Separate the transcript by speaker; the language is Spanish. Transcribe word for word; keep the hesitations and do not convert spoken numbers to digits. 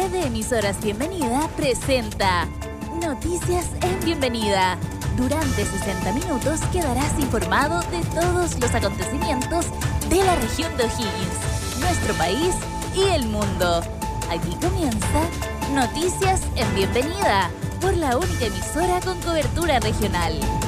Speaker 1: Red de Emisoras Bienvenida presenta Noticias en Bienvenida. Durante sesenta minutos quedarás informado de todos los acontecimientos de la región de O'Higgins, nuestro país y el mundo. Aquí comienza Noticias en Bienvenida, por la única emisora con cobertura regional.